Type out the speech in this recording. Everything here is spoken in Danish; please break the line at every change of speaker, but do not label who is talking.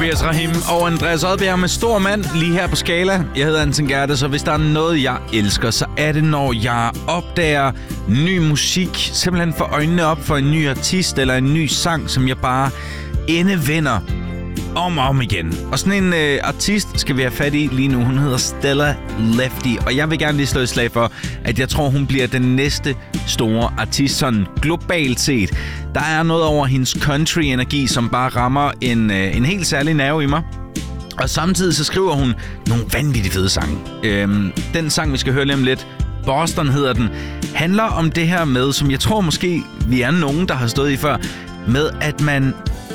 Tobias Rahim og Andreas Odbjerg med Stor Mand lige her på Skala. Jeg hedder Anton Gerte, så hvis der er noget, jeg elsker, så er det, når jeg opdager ny musik. Simpelthen får øjnene op for en ny artist eller en ny sang, som jeg bare endevender om og om igen. Og sådan en artist skal vi have fat i lige nu. Hun hedder Stella Lefty, og jeg vil gerne lige slå et slag for, at jeg tror, hun bliver den næste store artist, sådan globalt set. Der er noget over hendes country-energi, som bare rammer en helt særlig nerve i mig. Og samtidig så skriver hun nogle vanvittigt fede sange. Den sang, vi skal høre lige om lidt, Boston hedder den, handler om det her med, som jeg tror måske vi er nogen, der har stået i før, med at man